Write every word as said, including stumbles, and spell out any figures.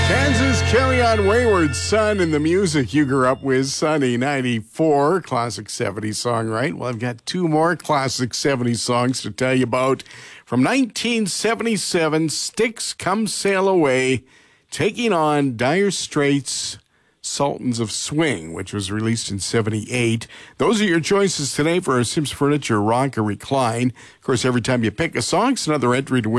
Kansas, Carry On Wayward Son, and the music you grew up with, Sunny ninety-four, classic seventies song, right? Well, I've got two more classic seventies songs to tell you about. From nineteen seventy-seven, Styx Come Sail Away, taking on Dire Straits' Sultans of Swing, which was released in seventy-eight. Those are your choices today for our Sims Furniture Rock or Recline. Of course, every time you pick a song, it's another entry to win